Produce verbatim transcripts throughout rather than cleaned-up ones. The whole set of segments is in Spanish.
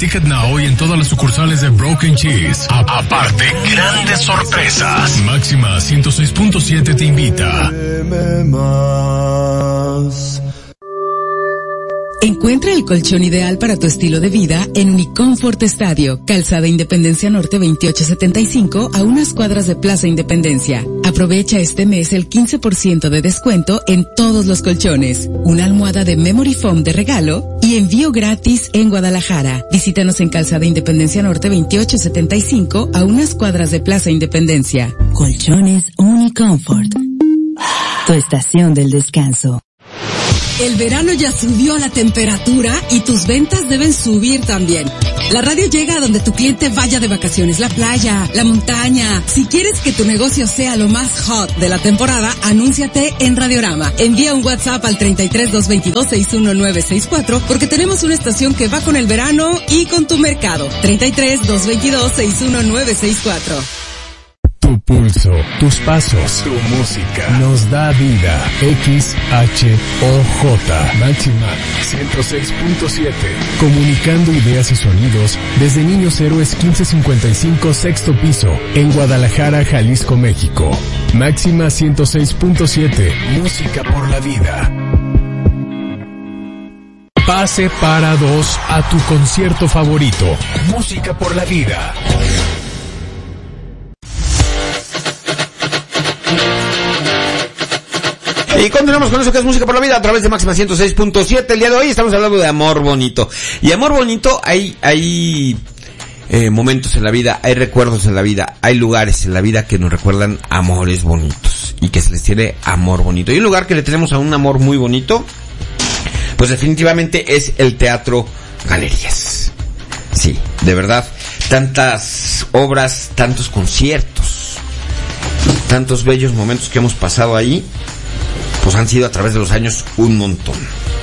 Ticket Now y en todas las sucursales de Broken Cheese. A- aparte, grandes sorpresas. Máxima ciento seis punto siete te invita. Encuentra el colchón ideal para tu estilo de vida en Unicomfort Estadio, Calzada Independencia Norte veintiocho setenta y cinco, a unas cuadras de Plaza Independencia. Aprovecha este mes el quince por ciento de descuento en todos los colchones, una almohada de Memory Foam de regalo y envío gratis en Guadalajara. Visítanos en Calzada Independencia Norte veintiocho setenta y cinco, a unas cuadras de Plaza Independencia. Colchones Unicomfort, tu estación del descanso. El verano ya subió la temperatura y tus ventas deben subir también. La radio llega a donde tu cliente vaya de vacaciones, la playa, la montaña. Si quieres que tu negocio sea lo más hot de la temporada, anúnciate en Radiorama. Envía un WhatsApp al treinta y tres, doscientos veintidós, sesenta y uno nueve sesenta y cuatro porque tenemos una estación que va con el verano y con tu mercado. treinta y tres, doscientos veintidós, sesenta y uno nueve sesenta y cuatro. Tu pulso, tus pasos, tu música nos da vida. X H O J Máxima ciento seis punto siete. Comunicando ideas y sonidos desde Niños Héroes quince cincuenta y cinco, sexto piso, en Guadalajara, Jalisco, México. Máxima ciento seis punto siete. Música por la vida. Pase para dos a tu concierto favorito. Música por la vida. Y continuamos con eso que es Música por la Vida a través de Máxima ciento seis punto siete. El día de hoy estamos hablando de amor bonito. Y amor bonito, hay, hay eh, momentos en la vida, hay recuerdos en la vida, hay lugares en la vida que nos recuerdan amores bonitos y que se les tiene amor bonito. Y un lugar que le tenemos a un amor muy bonito, pues definitivamente es el Teatro Galerías. Sí, de verdad, tantas obras, tantos conciertos, tantos bellos momentos que hemos pasado ahí, pues han sido a través de los años un montón.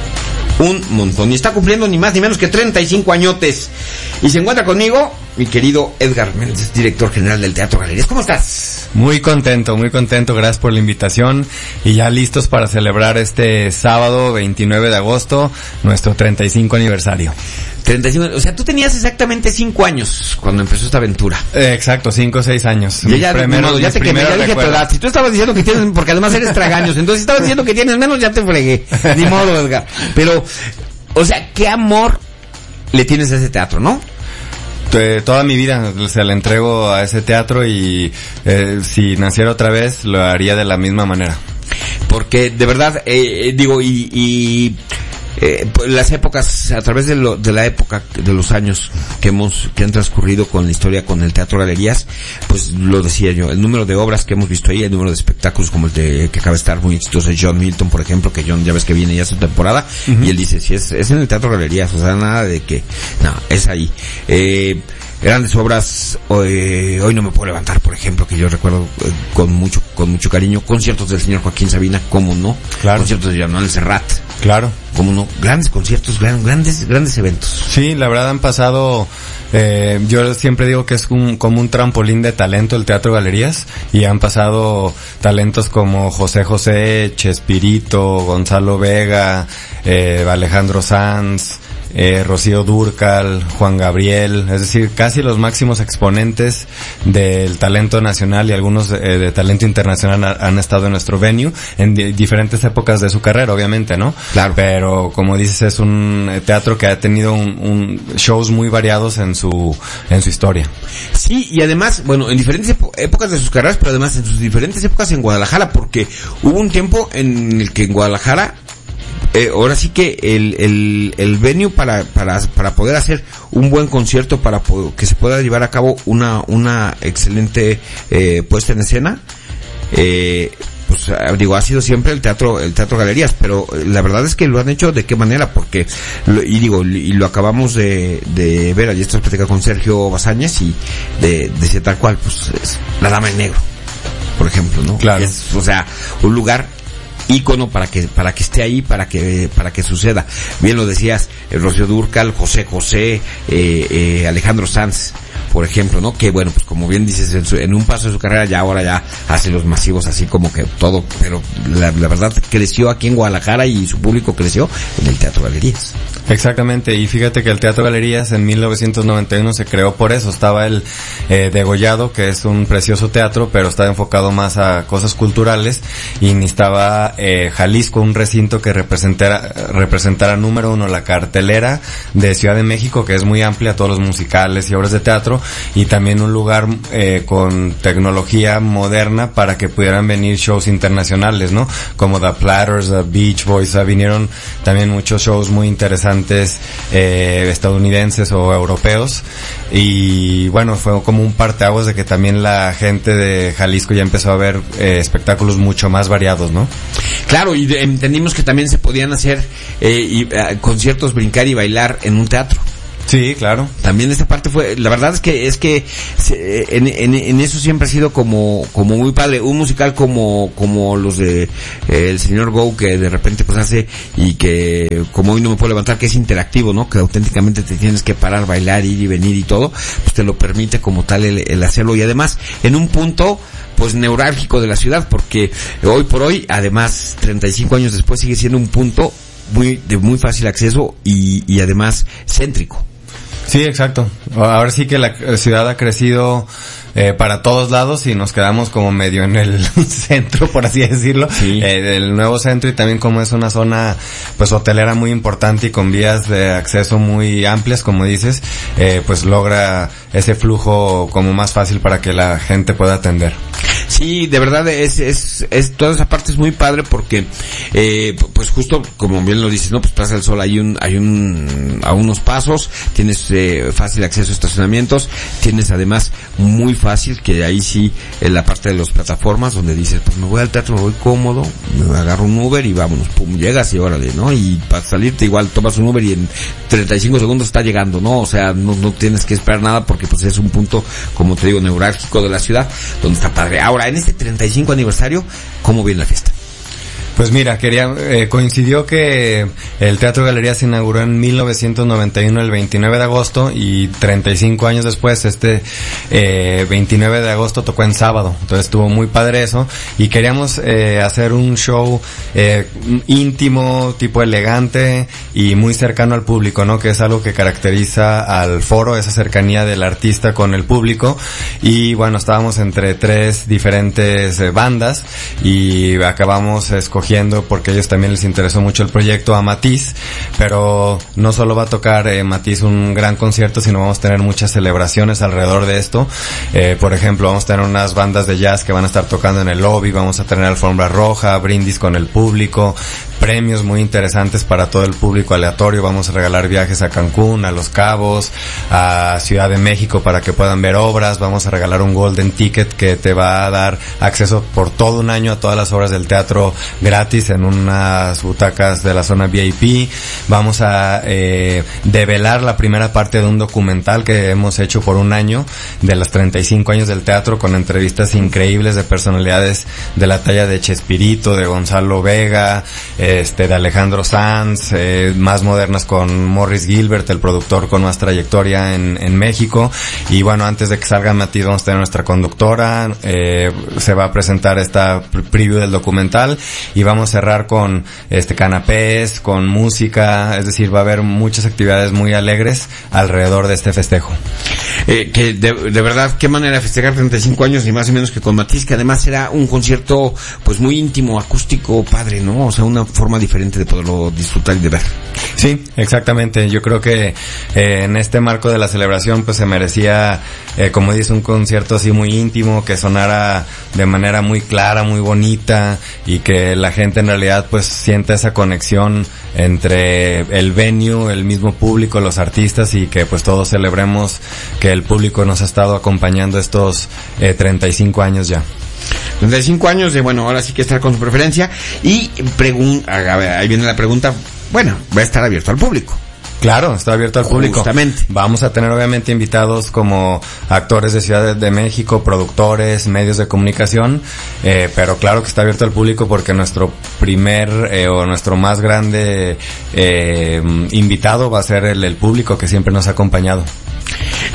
Un montón. Y está cumpliendo ni más ni menos que treinta y cinco añotes. Y se encuentra conmigo mi querido Edgar Méndez, director general del Teatro Galerías. ¿Cómo estás? Muy contento, muy contento. Gracias por la invitación. Y ya listos para celebrar este sábado veintinueve de agosto, nuestro treinta y cinco aniversario. treinta y cinco, o sea, tú tenías exactamente cinco años cuando empezó esta aventura. Eh, exacto, cinco o seis años. Yo ya, primero, ya te quemé, ya dije tu edad. Si tú estabas diciendo que tienes, porque además eres tragaños, entonces si estabas diciendo que tienes menos, ya te fregué. Ni modo, Edgar. Pero, o sea, ¿qué amor le tienes a ese teatro, no? Toda mi vida se la entrego a ese teatro y eh, si naciera otra vez lo haría de la misma manera. Porque de verdad, eh, digo, y... y Eh, las épocas, a través de, lo, de la época, de los años que hemos, que han transcurrido con la historia, con el Teatro Galerías, pues lo decía yo, el número de obras que hemos visto ahí, el número de espectáculos como el de, que acaba de estar muy exitoso, John Milton, por ejemplo, que John ya ves que viene ya su temporada, uh-huh. Y él dice, si es, es en el Teatro Galerías, o sea, nada de que, no, es ahí. Eh, grandes obras, eh, hoy no me puedo levantar, por ejemplo, que yo recuerdo eh, con mucho, con mucho cariño, conciertos del señor Joaquín Sabina, cómo no, claro. Conciertos de Manuel Serrat. Claro. Como no, grandes conciertos, gran, grandes, grandes eventos. Sí, la verdad han pasado, eh, yo siempre digo que es un, como un trampolín de talento el Teatro Galerías, y han pasado talentos como José José, Chespirito, Gonzalo Vega, eh, Alejandro Sanz, eh, Rocío Dúrcal, Juan Gabriel, es decir, casi los máximos exponentes del talento nacional y algunos eh, de talento internacional ha, han estado en nuestro venue en di- diferentes épocas de su carrera, obviamente, ¿no? Claro. Pero como dices, es un teatro que ha tenido un, un shows muy variados en su en su historia. Sí, y además, bueno, en diferentes ep- épocas de sus carreras, pero además en sus diferentes épocas en Guadalajara, porque hubo un tiempo en el que en Guadalajara Eh, ahora sí que el, el, el venue para, para, para poder hacer un buen concierto, para po- que se pueda llevar a cabo una, una excelente, eh, puesta en escena, eh, pues, digo, ha sido siempre el teatro, el Teatro Galerías, pero la verdad es que lo han hecho de qué manera, porque, lo, y digo, y lo acabamos de, de ver, ayer estamos platicando con Sergio Bazáñez y de, decía tal cual, pues, es la Dama en Negro, por ejemplo, ¿no? Claro. Es, o sea, un lugar ícono para que para que esté ahí, para que para que suceda. Bien lo decías, eh, Rocío Dúrcal, José José, eh, eh, Alejandro Sanz. O por ejemplo, ¿no? Que bueno, pues como bien dices, en, su, en un paso de su carrera ya ahora ya hace los masivos así como que todo, pero la, la verdad creció aquí en Guadalajara y su público creció en el Teatro Galerías. Exactamente, y fíjate que el Teatro Galerías en mil novecientos noventa y uno se creó por eso. Estaba el eh, Degollado, que es un precioso teatro, pero estaba enfocado más a cosas culturales, y necesitaba eh, Jalisco, un recinto que representara, representara número uno la cartelera de Ciudad de México, que es muy amplia, todos los musicales y obras de teatro, y también un lugar eh, con tecnología moderna para que pudieran venir shows internacionales, ¿no? Como The Platters, The Beach Boys, o sea, vinieron también muchos shows muy interesantes eh, estadounidenses o europeos, y bueno, fue como un parteaguas de que también la gente de Jalisco ya empezó a ver eh, espectáculos mucho más variados, ¿no? Claro, y de, entendimos que también se podían hacer eh, y, eh, conciertos, brincar y bailar en un teatro. Sí, claro. También esta parte fue, la verdad es que es que en, en, en eso siempre ha sido como como muy padre, un musical como como los de eh, el señor Go, que de repente pues hace, y que como hoy no me puedo levantar, que es interactivo, ¿no? Que auténticamente te tienes que parar, bailar, ir y venir y todo, pues te lo permite como tal el, el hacerlo, y además en un punto pues neurálgico de la ciudad, porque hoy por hoy, además treinta y cinco años después, sigue siendo un punto muy de muy fácil acceso y, y además céntrico. Sí, exacto. Ahora sí que la ciudad ha crecido eh, para todos lados, y nos quedamos como medio en el centro, por así decirlo, sí. eh, el nuevo centro, y también como es una zona pues hotelera muy importante y con vías de acceso muy amplias, como dices, eh, pues logra ese flujo como más fácil para que la gente pueda atender. Sí, de verdad es, es, es, toda esa parte es muy padre porque, eh, pues justo como bien lo dices, ¿no? Pues Plaza del Sol hay un, hay un, a unos pasos, tienes, eh, fácil acceso a estacionamientos, tienes además muy fácil, que ahí sí, en la parte de las plataformas donde dices, pues me voy al teatro, me voy cómodo, me agarro un Uber y vámonos, pum, llegas y órale, ¿no? Y para salirte igual tomas un Uber y en treinta y cinco segundos está llegando, ¿no? O sea, no, no tienes que esperar nada porque pues es un punto, como te digo, neurálgico de la ciudad, donde está padre. Ahora, en este treinta y cinco aniversario, ¿cómo viene la fiesta? Pues mira, quería, eh, coincidió que el Teatro Galerías se inauguró en mil novecientos noventa y uno el veintinueve de agosto, y treinta y cinco años después, este eh, veintinueve de agosto tocó en sábado. Entonces estuvo muy padre eso, y queríamos eh, hacer un show eh, íntimo, tipo elegante y muy cercano al público, ¿no? Que es algo que caracteriza al foro, esa cercanía del artista con el público. Y bueno, estábamos entre tres diferentes eh, bandas, y acabamos escogiendo, porque a ellos también les interesó mucho el proyecto, a Matiz, pero no solo va a tocar eh, Matiz un gran concierto, sino vamos a tener muchas celebraciones alrededor de esto. Eh, por ejemplo, vamos a tener unas bandas de jazz que van a estar tocando en el lobby, vamos a tener alfombra roja, brindis con el público, premios muy interesantes para todo el público aleatorio, vamos a regalar viajes a Cancún, a Los Cabos, a Ciudad de México para que puedan ver obras, vamos a regalar un golden ticket que te va a dar acceso por todo un año a todas las obras del teatro gratis en unas butacas de la zona V I P. Vamos a eh, develar la primera parte de un documental que hemos hecho por un año de los treinta y cinco años del teatro, con entrevistas increíbles de personalidades de la talla de Chespirito, de Gonzalo Vega, este de Alejandro Sanz, eh, más modernas con Morris Gilbert, el productor con más trayectoria en, en México. Y bueno, antes de que salga Matiz vamos a tener nuestra conductora, eh, se va a presentar esta preview del documental, y vamos a cerrar con este canapés, con música, es decir, va a haber muchas actividades muy alegres alrededor de este festejo. Eh, que de, de verdad, qué manera de festejar treinta y cinco años, ni más ni menos que con Matiz, que además será un concierto pues muy íntimo, acústico, padre, ¿no? O sea, una forma diferente de poderlo disfrutar y de ver. Sí, exactamente. Yo creo que eh, en este marco de la celebración pues se merecía, eh, como dice, un concierto así muy íntimo, que sonara de manera muy clara, muy bonita, y que la gente en realidad pues sienta esa conexión entre el venue, el mismo público, los artistas, y que pues todos celebremos que el público nos ha estado acompañando estos eh, treinta y cinco años ya. treinta y cinco años de, bueno, ahora sí que estar con su preferencia. Y pregun- a ver, ahí viene la pregunta, bueno, va a estar abierto al público. Claro, está abierto al público. Justamente. Vamos a tener obviamente invitados como actores de Ciudad de México, productores, medios de comunicación, eh, pero claro que está abierto al público, porque nuestro primer eh, o nuestro más grande eh, invitado va a ser el, el público que siempre nos ha acompañado.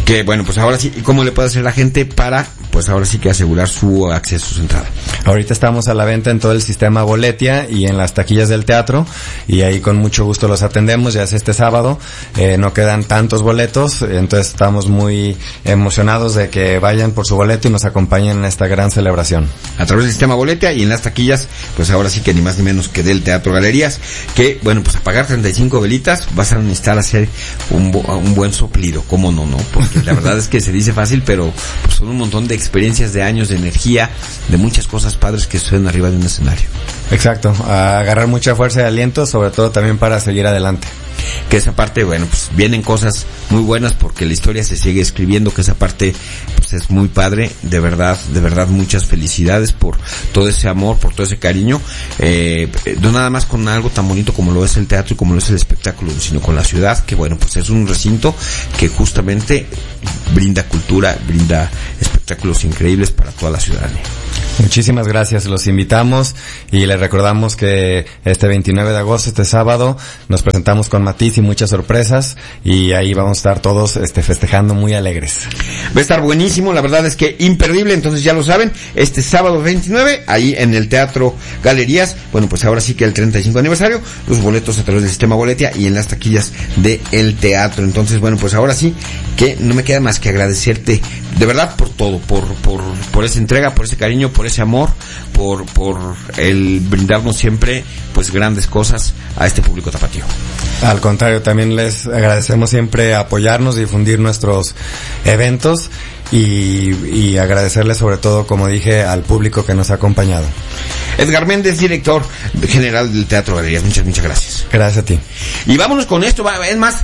Que bueno, pues ahora sí, ¿y cómo le puede hacer la gente para, pues ahora sí que asegurar su acceso, su entrada? Ahorita estamos a la venta en todo el sistema Boletia y en las taquillas del teatro, y ahí con mucho gusto los atendemos. Ya es este sábado, eh, no quedan tantos boletos, entonces estamos muy emocionados de que vayan por su boleto y nos acompañen en esta gran celebración. A través del sistema Boletia y en las taquillas, pues ahora sí que ni más ni menos que del Teatro Galerías, que bueno, pues a pagar treinta y cinco velitas vas a necesitar hacer un, un buen soplido, ¿cómo no, no? Porque la verdad es que se dice fácil, pero pues son un montón de experiencias, de años, de energía, de muchas cosas padres que suceden arriba de un escenario. Exacto, a agarrar mucha fuerza y aliento, sobre todo también para seguir adelante. Que esa parte, bueno, pues vienen cosas muy buenas porque la historia se sigue escribiendo, que esa parte pues es muy padre, de verdad, de verdad muchas felicidades por todo ese amor, por todo ese cariño, eh, no nada más con algo tan bonito como lo es el teatro y como lo es el espectáculo, sino con la ciudad, que bueno, pues es un recinto que justamente brinda cultura, brinda espectáculos increíbles para toda la ciudadanía. Muchísimas gracias, los invitamos y les recordamos que este veintinueve de agosto, este sábado, nos presentamos con Matiz y muchas sorpresas, y ahí vamos a estar todos este festejando muy alegres. Va a estar buenísimo, la verdad es que imperdible, entonces ya lo saben, este sábado veintinueve, ahí en el Teatro Galerías, bueno, pues ahora sí que el treinta y cinco aniversario, los boletos a través del sistema Boletia y en las taquillas de el teatro. Entonces, bueno, pues ahora sí que no me queda más que agradecerte de verdad por todo, por por por esa entrega, por ese cariño, por ese amor, por por el brindarnos siempre pues grandes cosas a este público tapatío. Al contrario, también les agradecemos siempre apoyarnos, difundir nuestros eventos y, y agradecerles sobre todo, como dije, al público que nos ha acompañado. Edgar Méndez, director general del Teatro Galerías, muchas, muchas gracias. Gracias a ti. Y vámonos con esto, es más,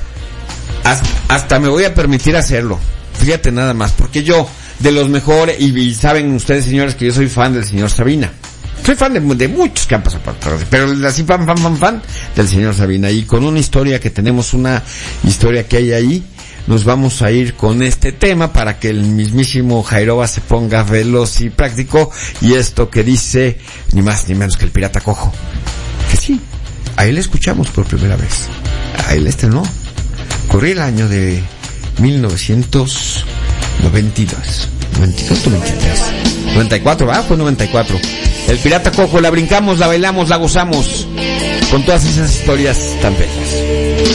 hasta me voy a permitir hacerlo. Fíjate nada más, porque yo, de los mejores, y, y saben ustedes, señores, que yo soy fan del señor Sabina. Soy fan de, de muchos que han pasado por atrás, pero así fan, fan, fan, fan del señor Sabina. Y con una historia que tenemos, una historia que hay ahí, nos vamos a ir con este tema para que el mismísimo Jairoba se ponga veloz y práctico. Y esto que dice, ni más ni menos que el Pirata Cojo. Que sí, ahí le escuchamos por primera vez. Ahí le estrenó. Corría el año de mil novecientos noventa y dos. noventa y dos o noventa y tres. noventa y cuatro, ¿verdad? Fue noventa y cuatro. El Pirata Cojo, la brincamos, la bailamos, la gozamos. Con todas esas historias tan bellas.